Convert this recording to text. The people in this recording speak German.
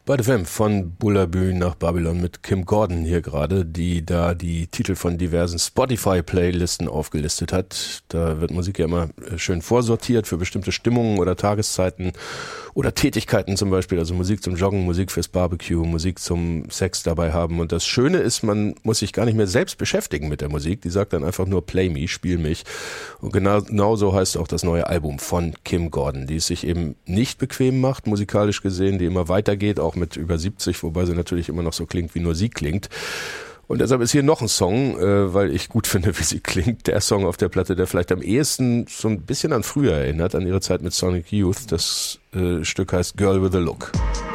Bud FM von Bullabü nach Babylon mit Kim Gordon hier gerade, die da die Titel von diversen Spotify-Playlisten aufgelistet hat. Da wird Musik ja immer schön vorsortiert für bestimmte Stimmungen oder Tageszeiten oder Tätigkeiten zum Beispiel, also Musik zum Joggen, Musik fürs Barbecue, Musik zum Sex dabei haben. Und das Schöne ist, man muss sich gar nicht mehr selbst beschäftigen mit der Musik. Die sagt dann einfach nur Play me, spiel mich. Und genau so heißt auch das neue Album von Kim Gordon, die es sich eben nicht bequem macht, musikalisch gesehen, die immer weitergeht, auch mit über 70, wobei sie natürlich immer noch so klingt, wie nur sie klingt. Und deshalb ist hier noch ein Song, weil ich gut finde, wie sie klingt. Der Song auf der Platte, der vielleicht am ehesten so ein bisschen an früher erinnert, an ihre Zeit mit Sonic Youth. Das Stück heißt Girl with a Look.